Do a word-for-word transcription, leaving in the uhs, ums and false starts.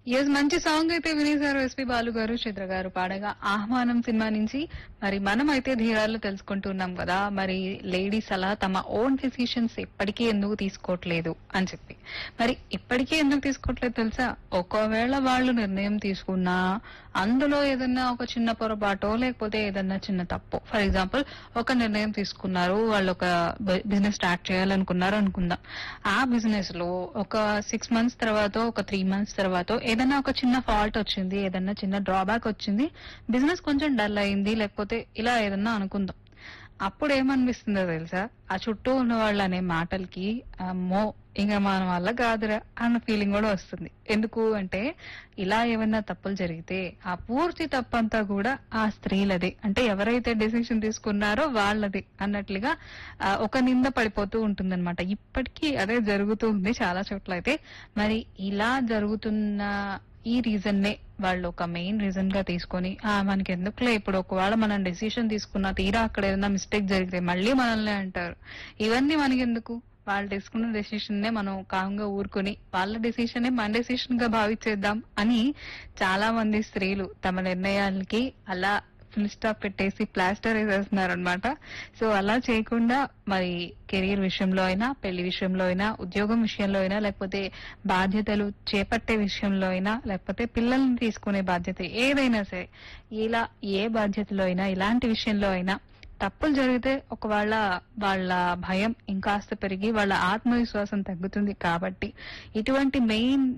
Yes మంచి song అయితే వినేశారు SP Balu గారు చిత్ర గారు పాడగా ఆహ్వానం సినిమా నుంచి. మరి మనం అయితే ధీరాలు తెలుసుకుంటున్నాం కదా, మరి లేడీస్ అలా తమ ఓన్ డెసిషన్స్ ఇప్పటికీ ఎందుకు తీసుకోవట్లేదు అని చెప్పి. మరి ఇప్పటికీ ఎందుకు తీసుకోవట్లేదు తెలుసా? ఒకవేళ వాళ్ళు నిర్ణయం తీసుకున్నా అందులో ఏదన్నా ఒక చిన్న పొరపాటో లేకపోతే ఏదన్నా చిన్న తప్పు, ఫర్ ఎగ్జాంపుల్ ఒక నిర్ణయం తీసుకున్నారు, వాళ్ళు ఒక బిజినెస్ స్టార్ట్ చేయాలనుకున్నారు అనుకుందాం. ఆ బిజినెస్ లో ఒక సిక్స్ మంత్స్ తర్వాత ఒక త్రీ మంత్స్ తర్వాత ఏదైనా ఒక చిన్న ఫాల్ట్ వచ్చింది, ఏదన్నా చిన్న డ్రాబ్యాక్ వచ్చింది, బిజినెస్ కొంచెం డల్ అయింది, లేకపోతే ఇలా ఏదన్నా అనుకుందాం. అప్పుడు ఏమనిపిస్తుందో తెలుసా? ఆ చుట్టూ ఉన్న వాళ్ళు అనే మాటలకి అమ్మో ఇంకా మన వల్ల కాదురా అన్న ఫీలింగ్ కూడా వస్తుంది. ఎందుకు అంటే ఇలా ఏమైనా తప్పులు జరిగితే ఆ పూర్తి తప్పంతా కూడా ఆ స్త్రీలదే, అంటే ఎవరైతే డెసిషన్ తీసుకున్నారో వాళ్ళది అన్నట్లుగా ఆ, ఒక నింద పడిపోతూ ఉంటుందన్నమాట. ఇప్పటికీ అదే జరుగుతూ ఉంది చాలా చోట్ల అయితే. మరి ఇలా జరుగుతున్న ఈ రీజన్ నే వాళ్ళు ఒక మెయిన్ రీజన్ గా తీసుకొని ఆ మనకి ఎందుకులే, ఇప్పుడు ఒకవేళ మనం డెసిషన్ తీసుకున్న తీరా అక్కడ ఏదైనా మిస్టేక్ జరిగితే మళ్ళీ మనల్ని అంటారు. ఇవన్నీ మనకెందుకు, వాళ్ళు తీసుకున్న డెసిషన్ నే మనం కామ్గా ఊరుకుని వాళ్ళ డెసిషన్ నే మన డెసిషన్ గా భావించేద్దాం అని చాలా మంది స్త్రీలు తమ నిర్ణయాలకి అలా ఫుల్ స్టాప్ పెట్టేసి ప్లాస్టర్ వేసేస్తున్నారు అనమాట. సో అలా చేయకుండా మరి కెరీర్ విషయంలో అయినా, పెళ్లి విషయంలో అయినా, ఉద్యోగం విషయంలో అయినా, లేకపోతే బాధ్యతలు చేపట్టే విషయంలో అయినా, లేకపోతే పిల్లల్ని తీసుకునే బాధ్యత ఏదైనా సరే, ఇలా ఏ బాధ్యతలో అయినా ఇలాంటి విషయంలో అయినా తప్పులు జరిగితే ఒకవేళ వాళ్ళ భయం ఇంకాస్త పెరిగి వాళ్ళ ఆత్మవిశ్వాసం తగ్గుతుంది. కాబట్టి ఇటువంటి మెయిన్